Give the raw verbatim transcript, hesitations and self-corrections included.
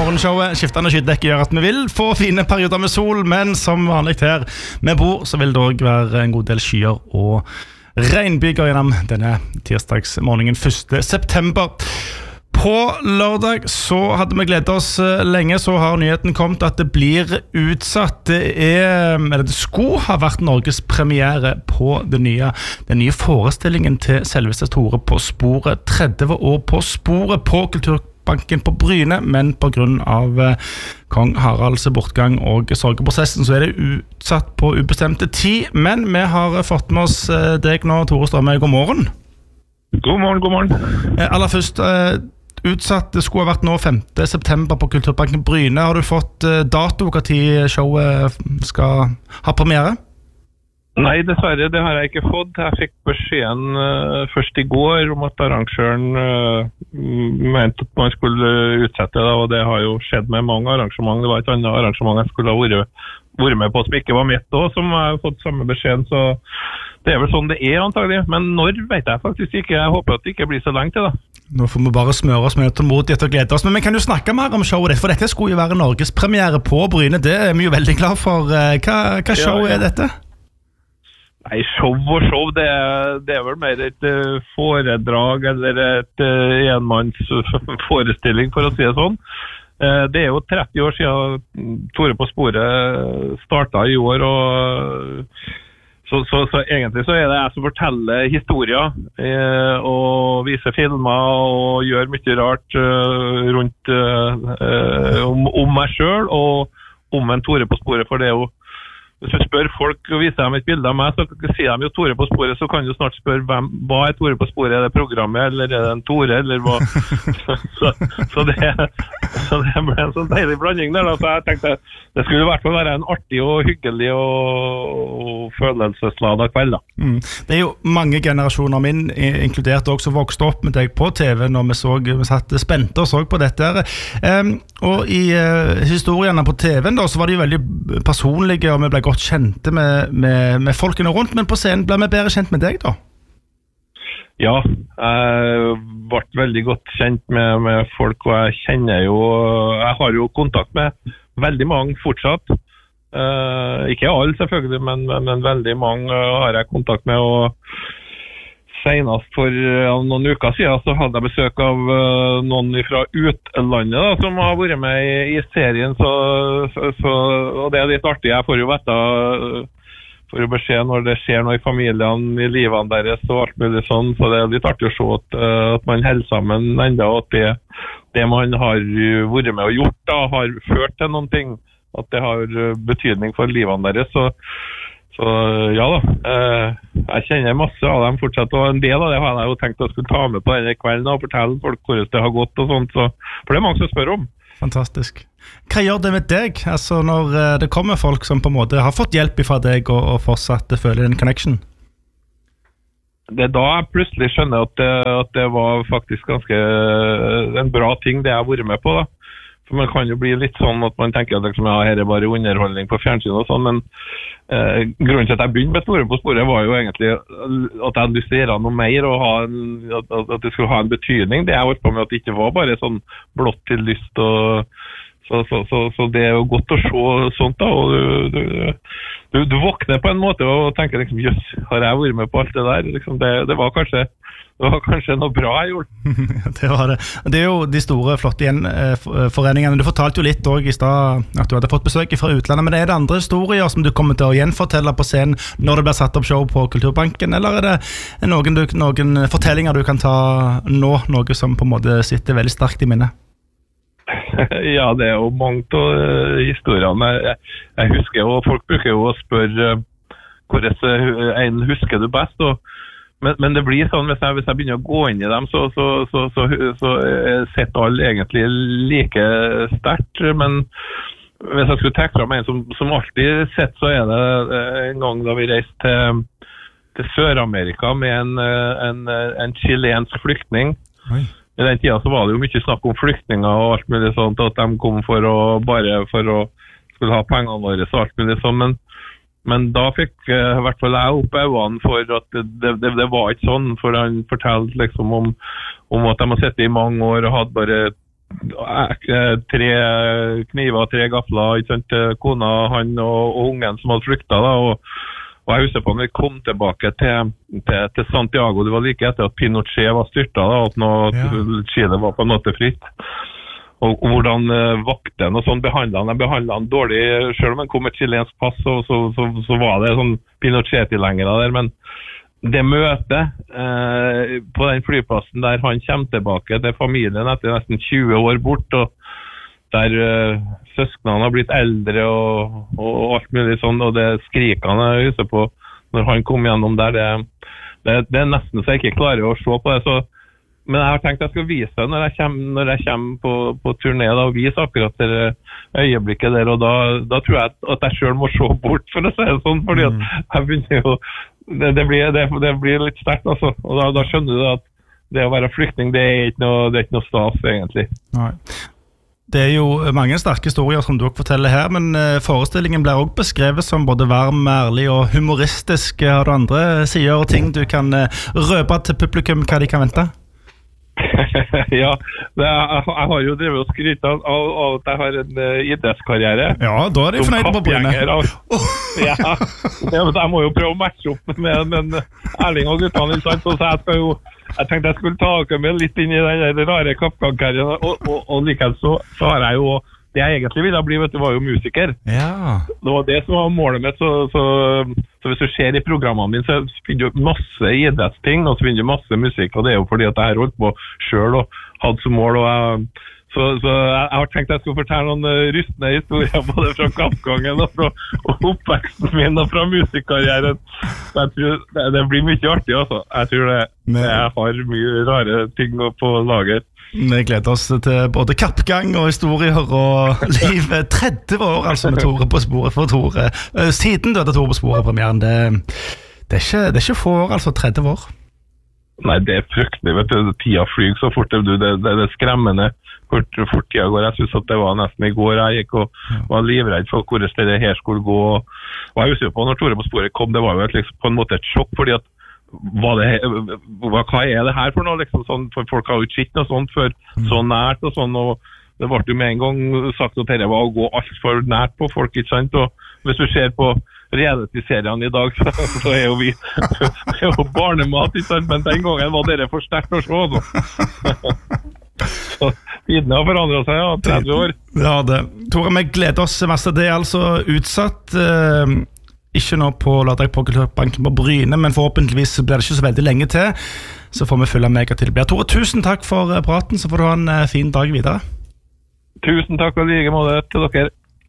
morgenshowet. Skiftende skyddekk gjør at vi vil få fine perioder med sol, men som vanlig her med bord, så vil det også være en god del skyer og regnbyger gjennom denne tirsdagsmorgenen første september. På lørdag så hadde vi gledet oss lenge, så har nyheten kommet at det blir utsatt. Det, er, eller det skulle ha vært Norges premiere på det nye, den nye forestillingen til selveste Tore på sporet. tretti år på sporet på Kulturbanken på Bryne, men på grunn av kong Haralds bortgang og sorgeprosessen så er det utsatt på ubestemte tid. Men vi har fått med oss deg nå, Tore Strømme. God morgen. God morgen, god morgen. Aller først, utsatt, det skulle ha vært nå femte september på Kulturbanken Bryne. Har du fått dato hva tid showet skal ha premiere? Nei, dessverre, det har jeg ikke fått. Jeg fikk beskjeden uh, først i går om at arrangøren uh, mente at man skulle utsette det, og det har jo skjedd med mange arrangement. Det var et annet arrangement jeg skulle ha vært, vært med på som ikke var mitt også, som jeg har fått samme beskjeden, så det er vel sånn det er antagelig. Men når vet jeg faktisk ikke. Jeg håper at det ikke blir så lenge til da. Nå får vi bare smøre oss med tålmodighet og glede oss. Men vi kan jo snakke mer om showet ditt, for dette skulle jo være Norges premiere på Bryne. Det er vi jo veldig glad for. Hva, hva show ja, ja. er dette? Nei, show og show, det er, det er vel mer et uh, foredrag eller et uh, enmanns forestilling, for å si det sånn. Uh, det er jo tretti år siden Tore på sporet startet i år, og Så, så, så egentlig så er det jeg som forteller historier eh, og viser filmer og gjør mye rart eh, rundt eh, om, om meg selv og om en Tore på sporet, for det er jo hvis du spør folk og viser dem et bilde av meg, så sier de jo Tore på sporet, så kan du snart spørre hvem, hva er Tore på sporet, er det programmet, eller er det en Tore, eller hva? så, så, det, så det ble en sånn deilig blanding der, da. Så jeg tenkte det skulle i hvert fall være en artig og hyggelig og, og følelsesladet kveld, da. Mm. Det er jo mange generasjoner min, inkludert også, vokste opp med deg på T V når vi så, vi satt spente og så på dette. Um, og i uh, historiene på T V-en da, så var de jo veldig personlige, og vi ble godt kjente med, med, med folkene rundt, men på scenen ble vi bedre kjent med deg da? Ja, jeg ble veldig godt kjent med, med folk, og jeg kjenner jo, jeg har jo kontakt med veldig mange fortsatt. Uh, ikke alle selvfølgelig, men, men, men veldig mange har jeg kontakt med, og senest for ja, noen uker siden så hadde jeg besøk av uh, noen fra utlandet da, som har vært med i, i serien, så, så, så, og det er litt artig. Jeg får jo vite uh, får jo beskjed når det skjer noe i familiene, i livene deres og alt mulig sånn, så det er litt artig å se at, uh, at man holder sammen enda, og at det, det man har vært med og gjort da, har ført til noen ting, at det har betydning for livene deres, så Så ja da, eh, jeg kjenner masse av dem fortsatt, og en del av det har jeg jo tenkt å skulle ta med på denne kvelden og fortelle folk hvordan det har gått og sånt, så, for det er mange som spør om. Fantastisk. Hva gjør det med deg, altså når det kommer folk som på en måte har fått hjelp fra deg og, og fortsatt føler en connection? Det er da jeg plutselig skjønner at det, at det var faktisk ganske en bra ting det jeg har vært med på da. For man kan jo bli litt sånn at man tenker at liksom, ja, her er bare underholdning på fjernsyn og sånn, men eh, grunnen til at jeg begynte med Tore på sporet var jo egentlig at jeg hadde lyst til å gjøre noe mer, og ha en, at, at det skulle ha en betydning. Det jeg holdt på med at det ikke var bare sånn blått til lyst, og, så, så, så, så det er jo godt å se sånt da, og du, du, du, du våkner på en måte og tenker liksom, jøss, har jeg vært med på alt det der? Liksom, det, det var kanskje Det var kanskje noe bra jeg gjorde. Det var det. Det er jo de store, flotte igjen, foreningene. Du fortalte jo litt også i sted at du hadde fått besøk fra utlandet, men er det andre historier som du kommer til å gjenfortelle på scenen når det blir satt opp show på Kulturbanken, eller er det noen, du, noen fortellinger du kan ta nå, noe som på en måte sitter veldig sterkt i minnet? Ja, det er jo mange av uh, historiene. Jeg, jeg husker jo, folk bruker jo å spørre uh, hvordan en husker du best, og Men, men det blir sånn, hvis jeg, hvis jeg begynner å gå inn i dem, så, så, så, så, så, så sitter alle egentlig like sterkt. Men hvis jeg skulle trekke fram en som, som alltid sett, så er det en gang da vi reiste til, til Sør-Amerika med en, en, en chilensk flyktning. Oi. I den tiden så var det jo mye snakk om flyktninger og alt mulig sånt, at de kom for å, bare for å skulle ha pengene våre og alt mulig sånn, men Men da fikk uh, i hvert fall jeg opp øynene for at det, det, det var ikke sånn, for han fortalte liksom om, om at de har sittet i mange år og hadde bare tre kniver, tre gafler, ikke sant, kona, han og, og ungen som hadde flyktet da, og, og jeg husker på når vi kom tilbake til, til, til Santiago, det var like etter at Pinochet var styrtet da, at nå, ja. Chile var på en måte fritt. Og, og hvordan uh, vakten og sånn behandlet han, behandlet han dårlig, selv om han kom med et chilensk pass, så, så, så, så var det sånn Pinochet-tilhengere der, men det møtet eh, på den flyplassen der han kommer tilbake til familien etter nesten tjue år bort, og der eh, søsknene har blitt eldre og, og alt mulig sånn, og det skrikene jeg husker på når han kom gjennom der, det, det, det er nesten så jeg ikke klarer å se på det, så, men jeg har tenkt jeg skal vise det når jeg kommer, når jeg kommer på, på turné da, og vise akkurat det øyeblikket der, og da, da tror jeg at, at jeg selv må se bort, for å si det sånn, fordi at jeg begynner jo Det, det, blir, det, det blir litt sterkt, altså. Og da, da skjønner du at det å være flyktning, det er ikke noe, det er ikke noe stas, egentlig. Nei. Det er jo mange sterke historier som dere forteller her, men forestillingen blir også beskrevet som både varm, ærlig og humoristisk. Har du andre sider og ting du kan røpe til publikum hva de kan vente? Ja, det, jeg, jeg har jo drevet og skrytt av, av at jeg har en uh, idrettskarriere. Ja, da er de fornøyd på Bryne. Ja, jeg må jo prøve å matche opp med, med Erling og guttene, så jeg skal jo jeg tenkte jeg skulle ta dere med litt inn i den rare kappgangkarrieren, og, og, og likevel så, så har jeg jo det jeg egentlig ville bli, vet du, var jo musiker. Ja. Det var det som var målet mitt, så, så, så hvis du ser i programmene mine, så finner du masse idrettsting, og så finner du masse musikk, og det er jo fordi at jeg har holdt på selv og hadde som mål, og jeg, så, så jeg, jeg har tenkt at jeg skulle fortelle noen rystende historier, både fra kappgangen og fra og oppveksten min og fra musikkarrieren. Så jeg tror det, det blir mye artig, altså. Jeg tror det, jeg har mye rare ting på lager. Vi gleder oss til både kappgang og historier og liv. tretti år altså med Tore på sporet for Tore. Siden døde Tore på sporet-premieren, det, det, er ikke, det er ikke få år, altså tretti år. Nei, det er fryktelig, vet du. Tida flyg så fort, det, det, det er skremmende fort, fort tida går. Jeg synes at det var nesten i går jeg gikk og var livredd for hvor det her skulle gå. Og jeg husker på når Tore på sporet kom, det var jo et, liksom, på en måte et sjokk, fordi at hva, det, hva, hva er det her for noe, liksom, sånn, for folk har jo ikke sett noe sånt før, så nært og sånn, og det ble jo med en gang sagt at dette var å gå alt for nært på folk, ikke sant, og hvis du ser på reality-seriene i dag, så, så er jo vi det er jo barnemat, ikke sant, men den gangen var dere for sterkt å se, altså. Så tidene har forandret seg, ja, tretti år. Ja, det. Tore, vi gleder oss masse, det er altså utsatt, uh... ikke nå på lørdag på Kulturbanken på Bryne, men forhåpentligvis blir det ikke så veldig lenge til, så får vi følge med hva til det blir. Tore, tusen takk for praten, så får du ha en fin dag videre. Tusen takk og like måte til dere.